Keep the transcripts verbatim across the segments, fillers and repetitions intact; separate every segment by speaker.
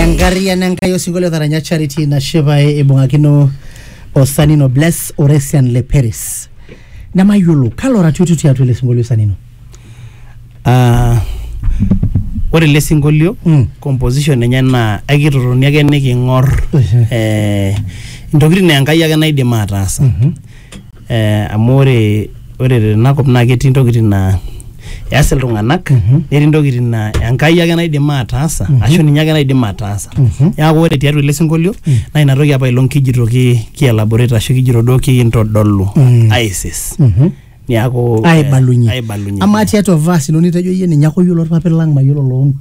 Speaker 1: Engarrian enkayo singolio taranya Charity na Shivae ibungakino o Sanino Bless Oresian Leperis. Nama yulu kalora tutu tiatu ile singolio Sanino.
Speaker 2: Ah, uh, ore ile singolio
Speaker 1: mm.
Speaker 2: composition enye na akitoroni ake nikingor eh ntokitin enkai ake naidim ataasa.
Speaker 1: Mhm.
Speaker 2: Eh amore ore tenakop na ketii ntokitin na yaas iltung'anak netii ntokitin na enkai ake naidim ataasa ashu ninye ake naidim ataasa. Neeku ore tiatua ile singolio na ina toki apa ilo kijitoki ki elaborate ashu kijito do ki intodolu isis. Neeku
Speaker 1: aibalunye
Speaker 2: aibalunye
Speaker 1: ama tiatua verse no nitejo yeye ninye akoyiolo irpapit lang mayiolo loon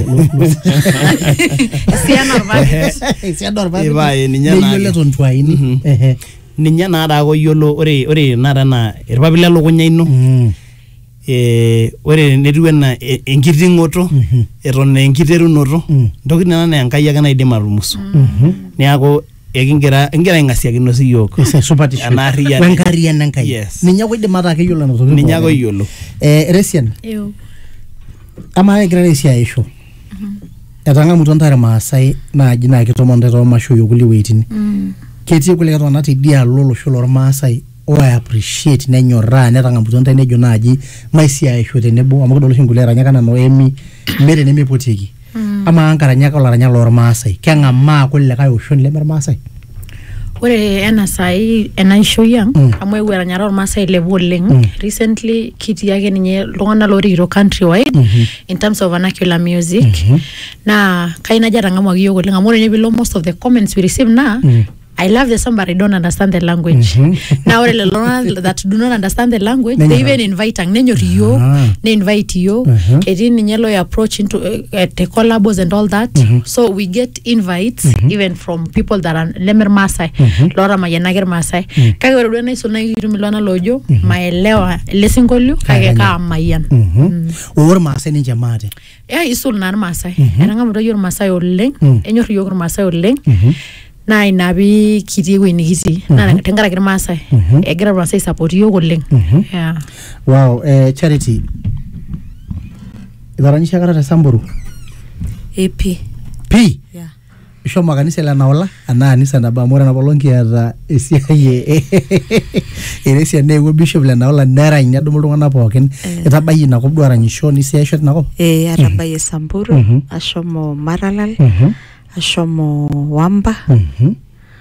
Speaker 3: siana irpapit
Speaker 1: siana irpapit
Speaker 2: ibae ninye na
Speaker 1: yiolo tontwaini ehe
Speaker 2: ninye na ada akoyiolo ore ore nara na irpapit le lukunya ino eh ore netiu ena enkitingoto eton enkiterunoto ntokitin nana enkai ake naidim atumusu. Neeku ekingira engira ingasiakino siyok
Speaker 1: ese supati
Speaker 2: anaria
Speaker 1: wenkarrian enkai ninye koidim ata keyiolo natoki
Speaker 2: ninye akoyiolo
Speaker 1: eh Resian
Speaker 3: eu
Speaker 1: ama egira Resia aisho etanga mutontare maasai naaji na kitomonde to masho yokuli weitin ketii kulie tona te dialo losho lormaasai o appreciate nenyorra netanga mutonta nejo naaji maisia aisho tenebo amu kidolo shingule ranya kana no emi mere nemepotiki ama ankaranya ka laranya lormaasai keng'amaa kulie kai oshon le mermaasai
Speaker 3: ore ena sai enaisho yang amu ewe ranya lormaasai le boleng recently kiti yake ninye longana loriro countrywide in terms of vernacular music na kaina jara ngamwa giyo goleng amu ne below most of the comments we receive na I love the song, but I don't understand the language. Now, all the that do not understand the language, they even invite ang nenyo rio, they invite you. Edin ninyelo approach into uh, the collabos and all that. So we get invites even from people that are lemer Masai, Laura Mayanager Masai. Kage wadwana iso na yiru milona lojo, maelewa lesingolyo kage ka mayan.
Speaker 1: Or Masai ni jamade.
Speaker 3: Yeah, iso na Masai. Enanga mdo yor Masai oleng, enyo rio Masai oleng. Na inabi kiti wini kiti na tengara kira Masai egira Masai support yo goleng. Yeah.
Speaker 1: Wow, eh Charity idaranyisha kara Samburu
Speaker 3: ep
Speaker 1: P
Speaker 3: yeah
Speaker 1: shoma kanisa la naola ana anisa na ba mora na bolongi ya esiaye Resia newe bishop la naola nera nya dumu lungana poken etabayi na kobdu aranyisho ni siasho nako
Speaker 4: eh atabaye Samburu ashomo Maralal ashomo Wamba
Speaker 1: mhm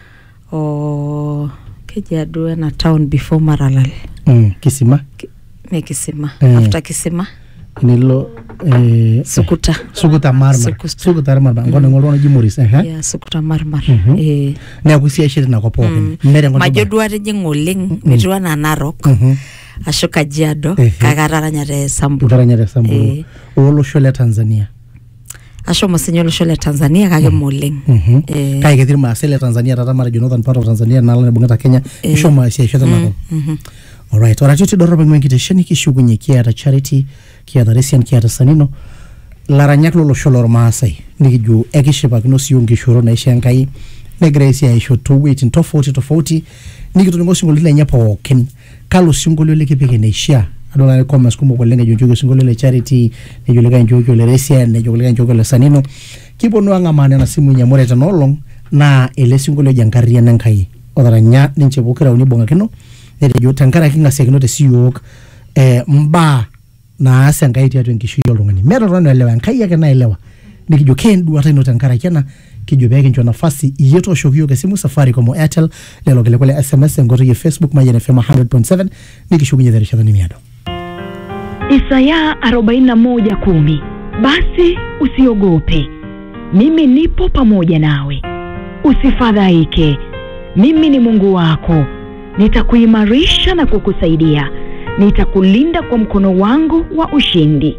Speaker 4: o Kajiado na town before Maralal
Speaker 1: mm Kisima
Speaker 4: me Kisima
Speaker 1: mm.
Speaker 4: after Kisima
Speaker 1: nilo eh
Speaker 4: Sukuta
Speaker 1: Sukuta Marmar Sukuta Marmar ngone ngolo na jimoris eh
Speaker 4: ya Sukuta Marmar
Speaker 1: mm-hmm.
Speaker 4: eh
Speaker 1: na kusia shiri na kopo mm. mere ngolo
Speaker 4: majodware jingoleng mm -hmm. mitwa na Narok mm -hmm. asho Kajiado eh, kagararanya re Samburu
Speaker 1: kagararanya re Samburu eh. Olo shole Tanzania
Speaker 4: asho mosinyolo shole Tanzania kage mm. moleng
Speaker 1: mm-hmm. eh kai ketir ma sele Tanzania tata mara northern part of Tanzania na la bungata Kenya eh. Isho ma sia shota nako
Speaker 4: mhm
Speaker 1: all right ora tuti doro bangwe kitesheni kishugunye kia Charity kia Resian kia Sanino laranyak lolo sholor maasai nikiju ekishipa kino siyongi shoro na ishankai negresia isho to waiting to forty to forty nikitu ngo singolo le nyapa oken kalo singolo le kipeke ne sha adola le comments kumo ko lenga jonjo singolo le Charity ne jolega jonjo le Resian ne jolega jonjo le Sanino kipo no ngamane na simu nya moreta nolong na ele singolo jankaria nankai odaranya ninche bukira unibonga kino ne jo tankara kinga sekino te siyok eh mba na asengai tiatu nkishiyo lungani mero rono elewa nkai yake na elewa nikijo kendu hata ino tankara kiana kijo beke njo nafasi yeto shokyo ke simu safari komo Airtel lelo kele kole S M S ngoto ye Facebook Mayen F M one hundred point seven nikishugunye dharisha dhani miado
Speaker 5: Isaya arobaini na moja kumi basi usiogope mimi nipo pamoja nawe usifadhaike mimi ni Mungu wako nitakuimarisha na kukusaidia nitakulinda kwa mkono wangu wa ushindi.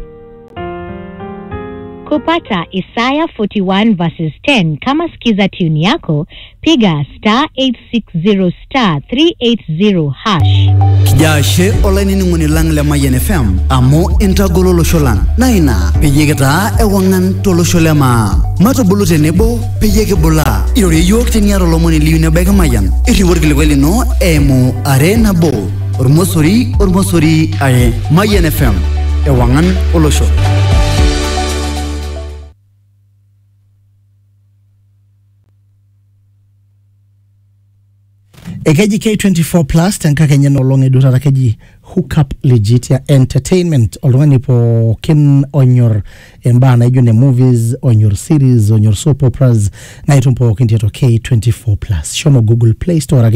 Speaker 6: Kupata Isaiah forty-one verses ten kama skiza tune yako piga star eight six zero star three eight zero hash.
Speaker 7: Kijashe online ni nguni lang le Mayen F M amo intagolo lo sholan naina peyegeta ewangan to lo sholema mato bulute nebo peyege bola iri yok tiniaro lo moni liune bega Mayen iri worgile weli no emo arena bo ormosori ormosori aye Mayen F M ewangan olosho.
Speaker 1: Ekeji K twenty-four plus tenka kenya no long edu tata keji Hook Up Legitia Entertainment oltung'ani pookin onyor embaa naijo ne movies, onyor series, onyor soap operas na itum pookin tiatua K twenty-four plus. Shomo Google Play Store